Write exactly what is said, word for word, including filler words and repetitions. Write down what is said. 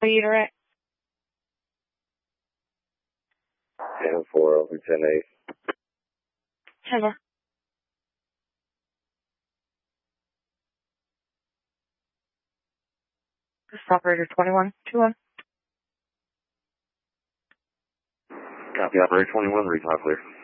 you direct? ten four over ten eight. ten four. This is operator twenty-one two one. Copy, operator twenty-one, recon clear.